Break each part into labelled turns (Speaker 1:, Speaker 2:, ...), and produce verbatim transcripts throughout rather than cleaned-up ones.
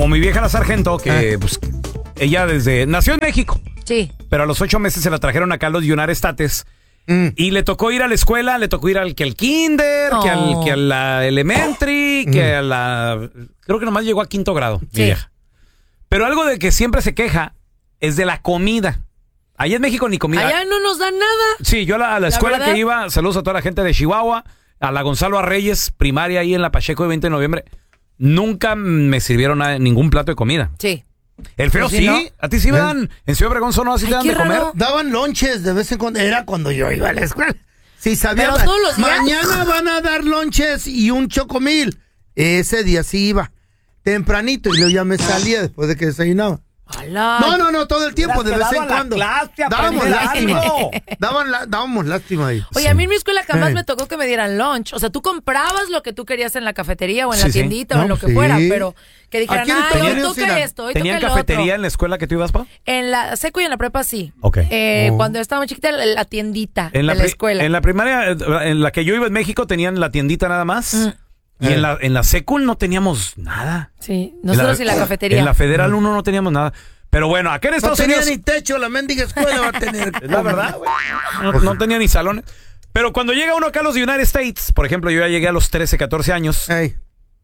Speaker 1: como mi vieja la sargento, que ah. pues ella desde nació en México.
Speaker 2: Sí.
Speaker 1: Pero a los ocho meses se la trajeron acá a los United States. Mm. Y le tocó ir a la escuela, le tocó ir al que al kinder, oh. que, al, que a la elementary, oh. que a la... Creo que nomás llegó a quinto grado, sí. mi vieja. Pero algo de que siempre se queja es de la comida. Allá en México ni comida.
Speaker 2: Allá no nos dan nada.
Speaker 1: Sí, yo a la, a la, la escuela verdad? que iba, saludos a toda la gente de Chihuahua, a la Gonzalo Arreyes, primaria ahí en la Pacheco de veinte de noviembre, nunca me sirvieron nada, ningún plato de comida.
Speaker 2: Sí.
Speaker 1: El feo sí, ¿no? ¿A ti sí me dan? ¿En Ciudad Obregón son no así te dan de
Speaker 3: raro.
Speaker 1: comer?
Speaker 3: Daban lonches de vez en cuando. Era cuando yo iba a la escuela. Sí, sabía.
Speaker 2: Pero todos los días.
Speaker 3: Mañana van a dar lonches y un chocomil. Ese día sí iba. Tempranito. Y luego ya me salía después de que desayunaba.
Speaker 2: Alá.
Speaker 3: No, no, no, todo el tiempo, de vez en cuando.
Speaker 1: Clase,
Speaker 3: dábamos lástima. Daban la, dábamos lástima ahí.
Speaker 2: Oye, sí. a mí en mi escuela jamás sí. me tocó que me dieran lunch. O sea, tú comprabas lo que tú querías en la cafetería o en sí, la tiendita sí. o no, en lo que sí. fuera, pero que dijeran, ah, hoy toca esto, hoy toca
Speaker 1: ¿Tenían
Speaker 2: el
Speaker 1: cafetería
Speaker 2: otro.
Speaker 1: en la escuela que tú ibas, pa?
Speaker 2: En la seco y en la prepa sí.
Speaker 1: Ok.
Speaker 2: Eh,
Speaker 3: oh.
Speaker 2: Cuando estaba chiquita, la, la tiendita
Speaker 1: en la
Speaker 2: de la
Speaker 1: pri-
Speaker 2: escuela.
Speaker 1: En la primaria, en la que yo iba en México, tenían la tiendita nada más. Mm. Y eh. en la en la secul no teníamos nada.
Speaker 2: Sí, nosotros en la, en la cafetería.
Speaker 1: En la Federal uno no teníamos nada. Pero bueno, acá en Estados
Speaker 3: no tenía
Speaker 1: Unidos...
Speaker 3: ni techo, la mendiga escuela va a tener.
Speaker 1: Es la verdad, güey. No, no tenía ni salones. Pero cuando llega uno acá a los United States, por ejemplo, yo ya llegué a los trece, catorce años.
Speaker 3: Hey.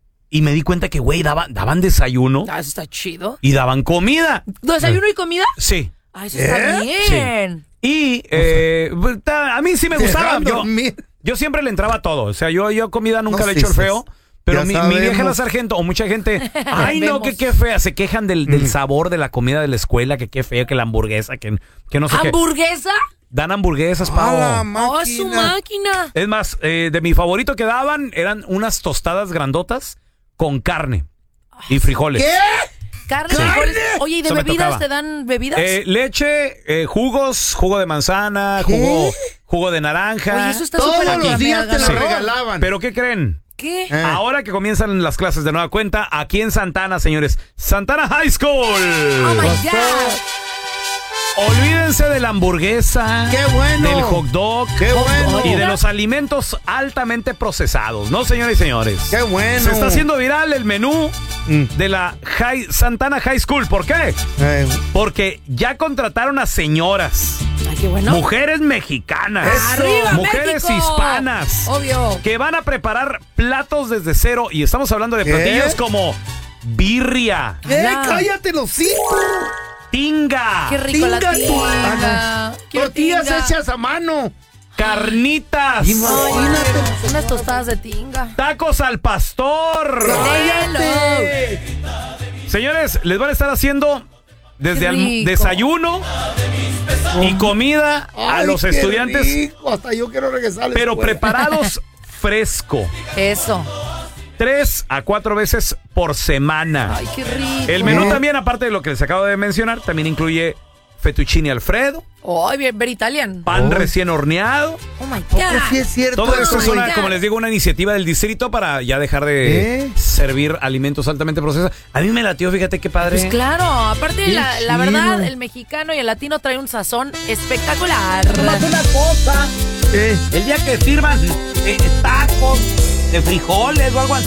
Speaker 1: Y me di cuenta que, güey, daban, daban desayuno.
Speaker 2: Ah, eso está chido.
Speaker 1: Y daban comida.
Speaker 2: ¿Desayuno y comida?
Speaker 1: Sí.
Speaker 2: Ah, eso está
Speaker 3: ¿Eh?
Speaker 2: bien.
Speaker 1: Sí. Y eh, a mí sí me gustaba. Yo,
Speaker 3: dormir.
Speaker 1: yo siempre le entraba a todo. O sea, yo, yo comida nunca
Speaker 3: no,
Speaker 1: le he
Speaker 3: sí,
Speaker 1: hecho el feo.
Speaker 3: Sí.
Speaker 1: Pero mi, mi vieja la sargento, o mucha gente, ay no, que qué fea, se quejan del, del sabor de la comida de la escuela, que qué fea, que la hamburguesa, que, que no sé qué.
Speaker 2: ¿Hamburguesa?
Speaker 1: Dan hamburguesas, Pau.
Speaker 2: Oh, es su máquina.
Speaker 1: Es más, eh, de mi favorito que daban eran unas tostadas grandotas con carne y frijoles.
Speaker 3: ¿Qué?
Speaker 2: Carne, frijoles. Oye, ¿y de
Speaker 1: Eso me
Speaker 2: bebidas
Speaker 1: tocaba.
Speaker 2: te dan bebidas?
Speaker 1: Eh, leche, eh, jugos, jugo de manzana, jugo, jugo de naranja.
Speaker 2: Oye, eso está
Speaker 3: Todos
Speaker 2: súper
Speaker 3: los días te lo
Speaker 1: Sí.
Speaker 3: regalaban.
Speaker 1: ¿Pero qué creen?
Speaker 2: ¿Qué?
Speaker 3: Eh.
Speaker 1: Ahora que comienzan las clases de nueva cuenta, aquí en Santana, señores, Santana High School.
Speaker 2: Oh my God.
Speaker 1: Olvídense de la hamburguesa,
Speaker 3: ¡Qué bueno!
Speaker 1: del hot dog,
Speaker 3: ¡Qué bueno!
Speaker 1: y de los alimentos altamente procesados, ¿no, señores y señores?
Speaker 3: ¡Qué bueno!
Speaker 1: Se está haciendo viral el menú mm. de la high, Santana High School. ¿Por qué?
Speaker 3: Eh.
Speaker 1: Porque ya contrataron a señoras.
Speaker 2: Ay, qué bueno.
Speaker 1: Mujeres mexicanas.
Speaker 2: ¡Arriba,
Speaker 1: mujeres
Speaker 2: México!
Speaker 1: hispanas.
Speaker 2: Obvio.
Speaker 1: Que van a preparar platos desde cero. Y estamos hablando de
Speaker 3: ¿Qué?
Speaker 1: platillos como birria.
Speaker 3: ¡Eh, cállate los hijos!
Speaker 1: Tinga.
Speaker 2: Qué rico la
Speaker 3: Tinga,
Speaker 2: tinga.
Speaker 3: tu- Tortillas
Speaker 2: tinga.
Speaker 3: hechas a mano.
Speaker 1: Carnitas.
Speaker 3: Imagínate.
Speaker 2: Unas tostadas de tinga.
Speaker 1: Tacos al pastor.
Speaker 3: ¡Cállate!
Speaker 1: Señores, les van a estar haciendo desde
Speaker 2: Qué
Speaker 1: al-
Speaker 2: rico.
Speaker 1: desayuno y comida a
Speaker 3: Ay,
Speaker 1: los
Speaker 3: qué
Speaker 1: estudiantes,
Speaker 3: rico, hasta yo quiero regresar a la
Speaker 1: pero
Speaker 3: escuela.
Speaker 1: preparados fresco.
Speaker 2: Eso.
Speaker 1: Tres a cuatro veces por semana.
Speaker 2: Ay, qué rico.
Speaker 1: El menú
Speaker 3: ¿Eh?
Speaker 1: también, aparte de lo que les acabo de mencionar, también incluye fettuccine Alfredo,
Speaker 2: Ay, bien, ver Italian.
Speaker 1: pan
Speaker 3: Oh.
Speaker 1: recién horneado.
Speaker 2: Oh my
Speaker 3: ¿Poco
Speaker 2: God.
Speaker 3: sí es cierto?
Speaker 1: Todo esto
Speaker 2: Oh
Speaker 1: es
Speaker 2: my
Speaker 1: una,
Speaker 2: God.
Speaker 1: como les digo, una iniciativa del distrito para ya dejar de
Speaker 3: ¿Eh?
Speaker 1: servir alimentos altamente procesados. A mí me latió, fíjate qué padre.
Speaker 2: Pues claro, aparte
Speaker 3: Qué
Speaker 2: la, la
Speaker 3: chido.
Speaker 2: verdad, el mexicano y el latino traen un sazón espectacular.
Speaker 1: Nomás una cosa,
Speaker 3: ¿Eh?
Speaker 1: el día que sirvan eh, tacos de frijoles o algo así,